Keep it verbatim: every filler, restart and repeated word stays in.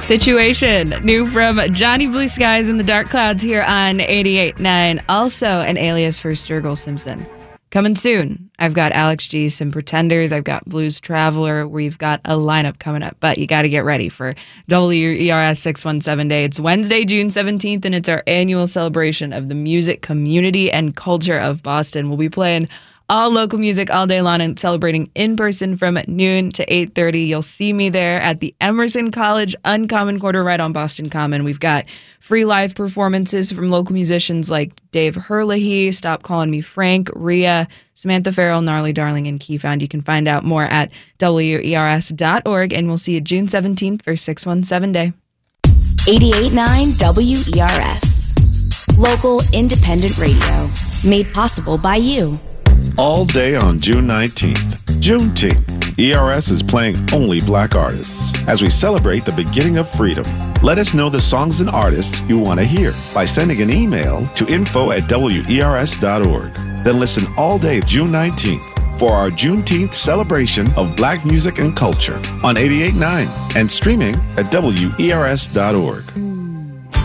Situation, new from Johnny Blue Skies and the Dark Clouds here on eighty-eight point nine. Also an alias for Sturgill Simpson. Coming soon, I've got Alex G, some Pretenders, I've got Blues Traveler, we've got a lineup coming up, but you got to get ready for W E R S six one seven Day. It's Wednesday, June seventeenth, and it's our annual celebration of the music community and culture of Boston. We'll be playing all local music all day long and celebrating in person from noon to eight thirty. You'll see me there at the Emerson College Uncommon Quarter right on Boston Common. We've got free live performances from local musicians like Dave Herlihy, Stop Calling Me Frank, Rhea, Samantha Farrell, Gnarly Darling, and Keyfound. You can find out more at W E R S dot org, and we'll see you June seventeenth for six one seven Day. eighty-eight point nine W E R S. Local independent radio. Made possible by you. All day on June nineteenth, Juneteenth, E R S is playing only black artists as we celebrate the beginning of freedom. Let us know the songs and artists you want to hear by sending an email to info at W E R S dot org. Then listen all day June nineteenth for our Juneteenth celebration of black music and culture on eighty-eight point nine and streaming at W E R S dot org.